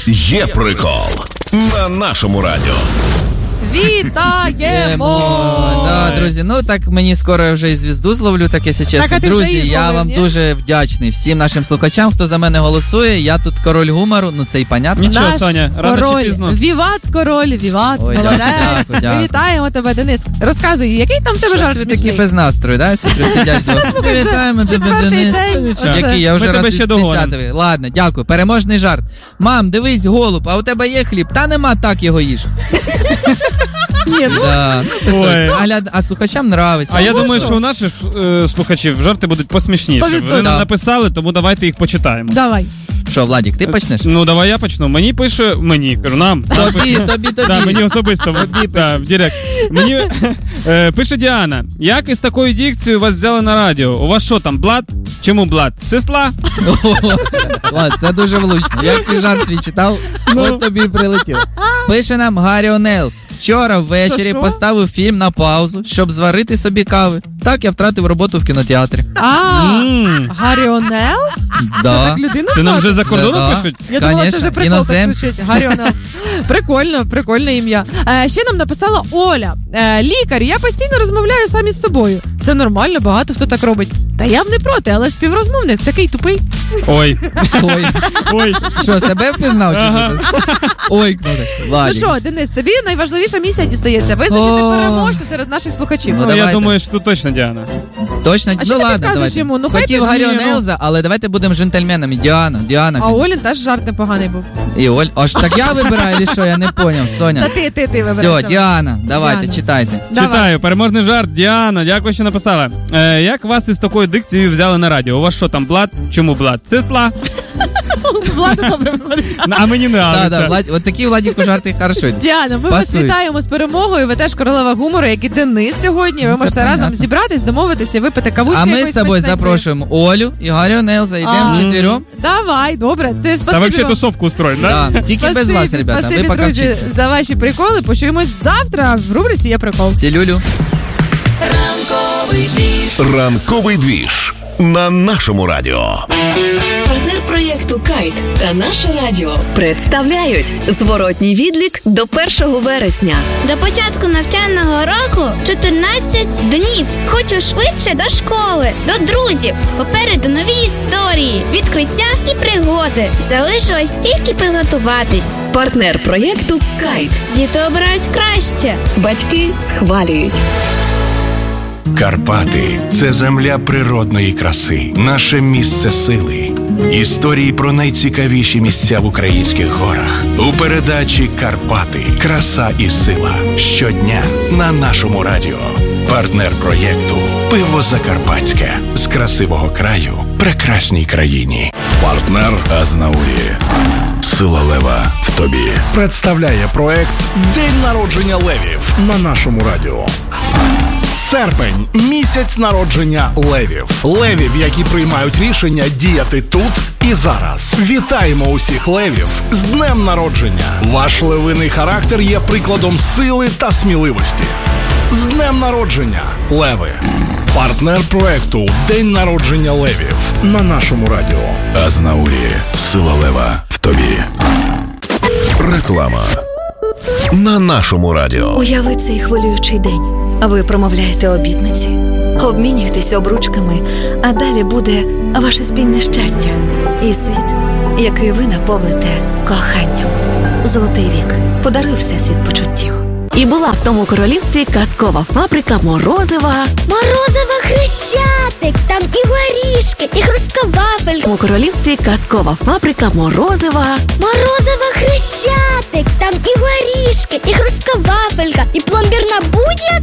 Є прикол на нашому радіо. Вітаємо! Да, друзі, ну так мені скоро вже і звізду зловлю, так якщо чесно. Так, друзі, я вам дуже вдячний всім нашим слухачам, хто за мене голосує. Я тут король гумору, ну це і понятно. Нічого, Соня, рано чи пізно. Віват, король, віват, молодець. Ми вітаємо тебе, Денис. Розказуй, який там в тебе жарт смішний? Ви такі без настрою, да? Сидять. Вітаємо тебе, Денис. Який, я вже раз 10-й. Ладно, дякую. Переможний жарт. Мам, дивись, голуб, а у тебе є хліб? Та нема, так його їж. Ні, ну. Да. А слухачам нравиться. А я думаю, що у наших слухачів жарти будуть посмішніше. Вони нам написали, тому давайте їх почитаємо. Давай. Що, Владик, ти почнеш? Ну, давай я почну. Мені пише, кажу, нам. Тобі. Да, мені особисто, в директ. Мені пише Діана, як із такою дикцією вас взяли на радіо? У вас що там, блат? Чому блат? Сестла? Влад, це дуже влучно. Як ти жарт свій читав, от тобі і прилетіло. Пише нам Гаррі Нелс. Вчора ввечері поставив фільм на паузу, щоб зварити собі кави. Так я втратив роботу в кінотеатрі. Гаррі Нелс? Да. Це так людина? Це нам вже за кордоном пишуть? Я думала, це вже прикол так звучить. Гаррі Нелс. Прикольне ім'я. Ще нам написала Оля. Лікар, я постійно розмовляю сам із собою. Це нормально, багато хто так робить. Та я б не проти, але співрозмовник такий тупий. Ой. Що, себе впізнав? Ага. Ой, кнопик. Ну що, Денис, тобі найважливіша місія дістається. Визначити переможця серед наших слухачів. Ну, я думаю, що тут точно Діана. Точно? А що ти підказуєш йому? Ну, хотів Гаррі Нелза, але давайте будемо джентльменами. Діана. А Олін теж жарт непоганий був. І Оль, аж так я вибираю, чи що? Я не поняв, Соня. Та ти вибираєш. Все, Діана, давайте, читайте. Читаю, переможний жарт. Діана, дякую, що написала. Як вас із такою дикцією взяли на радіо? У вас що там, блат? Чому блат? Сестла? Влада добре виходить. А мені не Да, от такі Владіку жарти хорошо. Діана, ми вас вітаємо з перемогою. Ви теж королева гумору, як і Денис сьогодні. Ви можете разом зібратись, домовитися, випити кавуськи. А ми з собою запрошуємо Олю і Гаррі Нелза. Йдемо вчетвером. Давай, добре. Та вообще тусовку устроїмо, да? Тільки без вас, ребята. Ви поки вчитесь. За ваші приколи. Почуємось завтра в рубриці «Є прикол». Цілюлю. Ранковий двіж на нашому радіо. Партнер проєкту «Кайт» та наше радіо представляють зворотній відлік до 1 вересня. До початку навчального року 14 днів. Хочу швидше до школи, до друзів. Попереду нові історії, відкриття і пригоди. Залишилось тільки підготуватись. Партнер проєкту «Кайт». Діти обирають краще. Батьки схвалюють. Карпати – це земля природної краси, наше місце сили. Історії про найцікавіші місця в українських горах. У передачі «Карпати. Краса і сила». Щодня на нашому радіо. Партнер проєкту «Пиво Закарпатське». З красивого краю прекрасній країні. Партнер Азнаурі. Сила лева в тобі. Представляє проект «День народження левів» на нашому радіо. Серпень – місяць народження левів. Левів, які приймають рішення діяти тут і зараз. Вітаємо усіх левів з днем народження. Ваш левиний характер є прикладом сили та сміливості. З днем народження, леви! Партнер проекту «День народження левів» на нашому радіо. Азнаурі. Сила лева в тобі. Реклама на нашому радіо. Уяви цей хвилюючий день. Ви промовляєте обітниці, обмінюєтеся обручками, а далі буде ваше спільне щастя і світ, який ви наповните коханням. Золотий вік подарує всесвіт почуттів. І була в тому королівстві казкова фабрика Морозива. Морозиво Хрещатик, там і горішки, і хрустка вафель. В тому королівстві казкова фабрика Морозива. Морозиво Хрещатик, там і горішки, і хрустка вафелька, і пломбір на будь-який